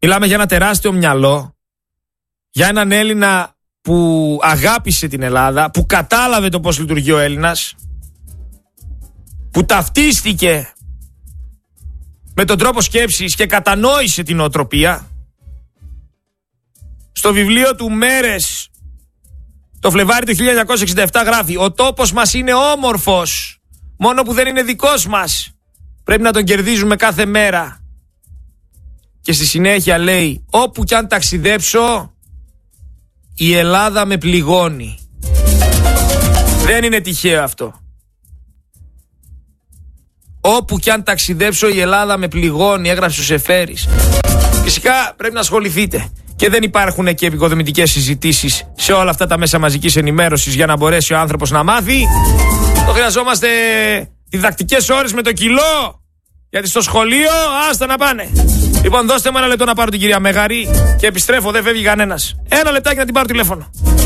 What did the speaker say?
Μιλάμε για ένα τεράστιο μυαλό, για έναν Έλληνα που αγάπησε την Ελλάδα, που κατάλαβε το πώς λειτουργεί ο Έλληνας, που ταυτίστηκε με τον τρόπο σκέψης και κατανόησε την νοοτροπία. Στο βιβλίο του Μέρες, το Φλεβάρι του 1967 γράφει: «Ο τόπος μας είναι όμορφος, μόνο που δεν είναι δικός μας. Πρέπει να τον κερδίζουμε κάθε μέρα». Και στη συνέχεια λέει: «Όπου κι αν ταξιδέψω, η Ελλάδα με πληγώνει». Δεν είναι τυχαίο αυτό. «Όπου κι αν ταξιδέψω, η Ελλάδα με πληγώνει», έγραψε ο Σεφέρης. Φυσικά πρέπει να ασχοληθείτε. Και δεν υπάρχουν και επικοδομητικές συζητήσεις σε όλα αυτά τα μέσα μαζικής ενημέρωσης για να μπορέσει ο άνθρωπος να μάθει. Το χρειαζόμαστε διδακτικές ώρες με το κιλό. Γιατί στο σχολείο, άστα να πάνε. Λοιπόν, δώστε μου ένα λεπτό να πάρω την κυρία Μέγαρη και επιστρέφω, δεν φεύγει κανένας. Ένα λεπτάκι να την πάρω τηλέφωνο.